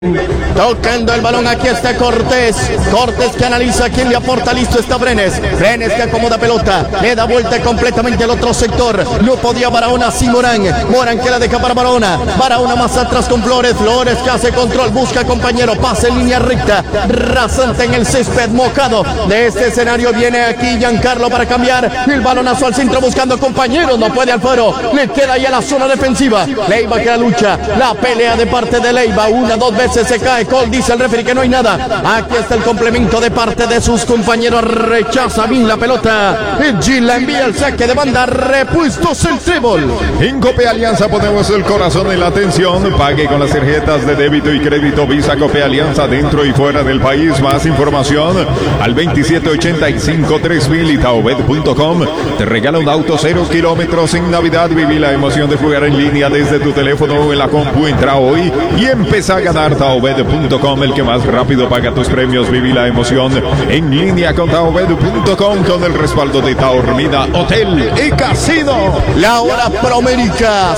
Tocando el balón, aquí está Cortés. Cortés que analiza quién le aporta. Listo está Brenes. Brenes que acomoda pelota. Le da vuelta completamente al otro sector. No podía Barahona, sí Morán. Morán que la deja para Barahona. Barahona más atrás con Flores. Flores que hace control. Busca compañero. Pasa en línea recta. Rasante en el césped mojado de este escenario. Viene aquí Giancarlo para cambiar. El balonazo al centro buscando compañero. No puede Alfaro. Le queda ahí a la zona defensiva. Leiva que la lucha. La pelea de parte de Leiva. Una, dos veces se cae. Cole dice el referee que no hay nada. Aquí está el complemento de parte de sus compañeros. Rechaza bien la pelota. Gil la envía al saque de banda. Repuestos el trébol. En Cope Alianza ponemos el corazón en la atención. Pague con las tarjetas de débito y crédito Visa Cope Alianza dentro y fuera del país. Más información al 2785-3000 y taobed.com. Te regala un auto 0 kilómetros en Navidad. Viví la emoción de jugar en línea desde tu teléfono o en la compu. Entra hoy y empieza a ganar. taobed.com, el que más rápido paga tus premios. Viví la emoción en línea con taobed.com con el respaldo de Taormina Hotel y Casino. La hora Promérica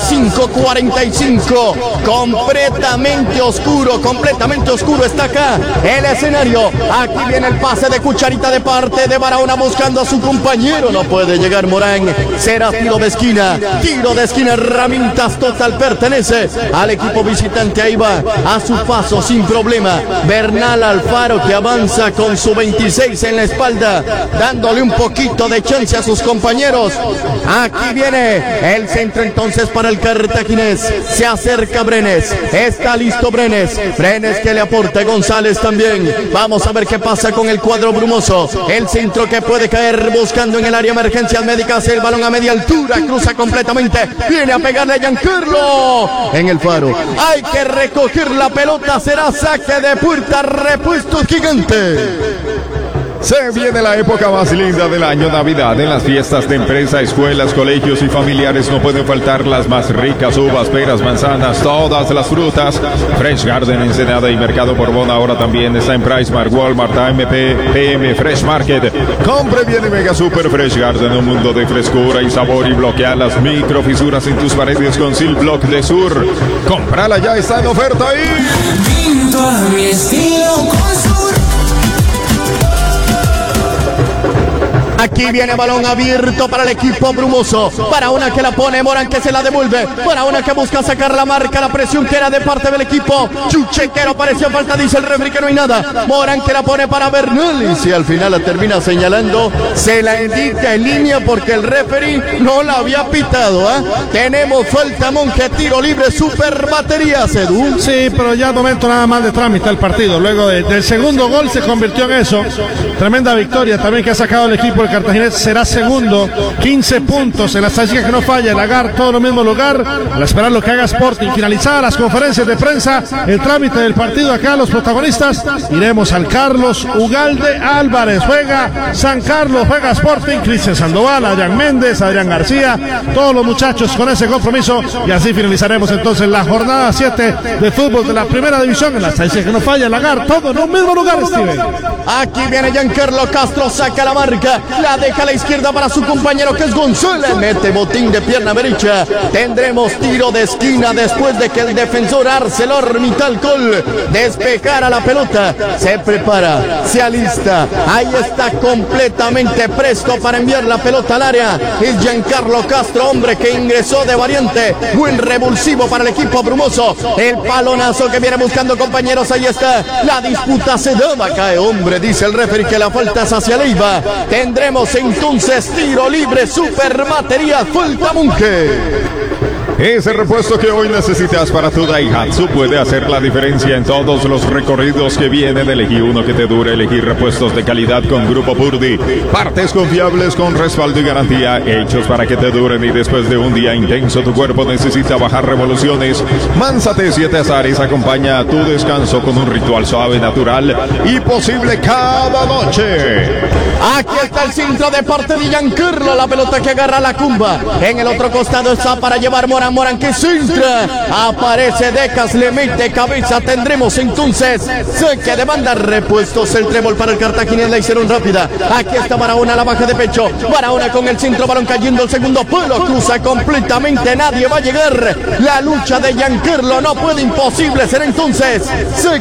5:45, completamente oscuro está acá el escenario. Aquí viene el pase de cucharita de parte de Barahona buscando a su compañero. No puede llegar Morán. Será tiro de esquina. Herramientas Total pertenece al equipo visitante. Ahí va a su paso sin problema Bernal Alfaro, que avanza con su 26 en la espalda, dándole un poquito de chance a sus compañeros. Aquí viene el centro entonces para el cartaginés. Se acerca Brenes. Está listo Brenes que le aporta González también. Vamos a ver qué pasa con el cuadro brumoso. El centro que puede caer buscando en el área emergencias médicas. El balón a media altura, cruza completamente. Viene a pegarle a Giancarlo en el faro. Hay que recoger la pelota. Será saque de puerta. Repuestos Gigante. Se viene la época más linda del año, Navidad. En las fiestas de empresa, escuelas, colegios y familiares no pueden faltar las más ricas uvas, peras, manzanas, todas las frutas. Fresh Garden, Ensenada y Mercado Borbón ahora también está en PriceMart, Walmart, AMP, PM, Fresh Market. Compre bien y Mega Super Fresh Garden, un mundo de frescura y sabor, y bloquea las microfisuras en tus paredes con Sil Block de Sur. Comprala ya, está en oferta ahí. Pinto a mi estilo con Sur. Aquí viene balón abierto para el equipo brumoso. Barahona que la pone, Morán que se la devuelve. Barahona que busca sacar la marca, la presión que era de parte del equipo. Chuchequero pareció falta, dice el referee que no hay nada. Morán que la pone para Bernal. Y si al final la termina señalando, se la indica en línea porque el referee no la había pitado. Tenemos falta Monje, tiro libre, super batería, Edu. Sí, pero ya momento nada más de trámite el partido. Luego del segundo gol se convirtió en eso. Tremenda victoria también que ha sacado el equipo. El Cartaginés será segundo, 15 puntos en la estadística que no falla. El Agar, todo en el mismo lugar. Al esperar lo que haga Sporting. Finalizadas las conferencias de prensa, el trámite del partido acá, los protagonistas. Iremos al Carlos Ugalde Álvarez. Juega San Carlos, juega Sporting. Cristian Sandoval, Adrián Méndez, Adrián García. Todos los muchachos con ese compromiso. Y así finalizaremos entonces la jornada 7 de fútbol de la primera división. En la estadística que no falla, el Agar, todo en un mismo lugar, Steven. Aquí viene Giancarlo Castro, saca la marca. La deja a la izquierda para su compañero que es González. Mete botín de pierna derecha. Tendremos tiro de esquina después de que el defensor ArcelorMittal Cole despejara la pelota. Se prepara, se alista. Ahí está completamente presto para enviar la pelota al área. Es Giancarlo Castro, hombre que ingresó de variante. Buen revulsivo para el equipo brumoso. El palonazo que viene buscando compañeros. Ahí está. La disputa se daba. Cae hombre, dice el referee que la falta es hacia Leiva. Tendremos entonces tiro libre, super batería, falta Monje. Ese repuesto que hoy necesitas para tu Daihatsu puede hacer la diferencia en todos los recorridos que vienen. Elegí uno que te dure, elegí repuestos de calidad con Grupo Purdy. Partes confiables con respaldo y garantía, hechos para que te duren y después de un día intenso tu cuerpo necesita bajar revoluciones. Mansate 7 Azares acompaña tu descanso con un ritual suave, natural y posible cada noche. Aquí está el centro de parte de Giancarlo, la pelota que agarra la Cumba. En el otro costado está para llevar Morán que centra. Aparece Decas, le mete cabeza. Tendremos entonces saque de banda. Repuestos el trébol para el Cartaginés, la hicieron rápida. Aquí está Barahona, la baja de pecho. Barahona con el centro, balón cayendo el segundo palo. Cruza completamente, nadie va a llegar. La lucha de Giancarlo no puede imposible ser entonces.